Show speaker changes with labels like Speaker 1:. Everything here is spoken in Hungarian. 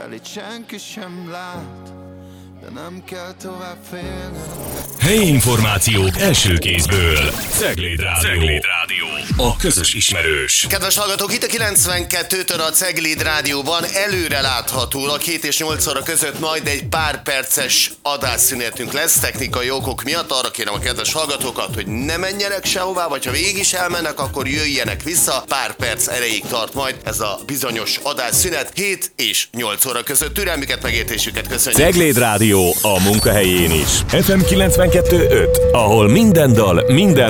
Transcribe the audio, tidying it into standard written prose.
Speaker 1: fel, itt senki sem lát, de nem kell tovább félni.
Speaker 2: Helyi információk első kézből. Cegléd Rádió. A közös ismerős.
Speaker 3: Kedves hallgatók, itt a 92-től a Cegléd Rádióban előre láthatólag 7 és 8 óra között majd egy pár perces adásszünetünk lesz technikai okok miatt. Arra kérem a kedves hallgatókat, hogy ne menjenek sehová, vagy ha végig is elmennek, akkor jöjjenek vissza. Pár perc erejéig tart majd ez a bizonyos adásszünet 7 és 8 óra között. Türelmüket, megértésüket köszönjük.
Speaker 4: Cegléd Rádió a munkahelyén is. FM 92.5, ahol minden dal, minden